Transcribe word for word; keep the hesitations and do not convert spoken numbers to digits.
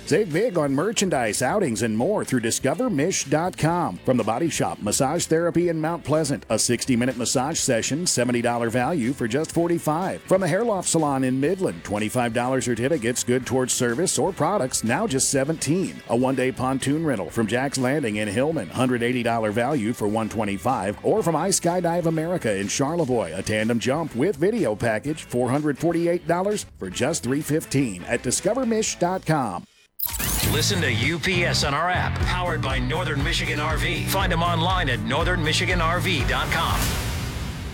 Save big on merchandise, outings, and more through discover mish dot com. From the Body Shop Massage Therapy in Mount Pleasant, a sixty-minute massage session, seventy dollars value for just forty-five dollars. From the Hair Loft Salon in Midland, twenty-five dollars certificates good towards service or products, now just seventeen dollars. A one-day pontoon rental from Jack's Landing in Hillman, one hundred eighty dollars value for one hundred twenty-five dollars. Or from I Skydive America in Charlevoix, a tandem jump with video package, four hundred forty-eight dollars for just three hundred fifteen dollars at discover mish dot com. Listen to U P S on our app, powered by Northern Michigan R V. Find them online at northern michigan r v dot com.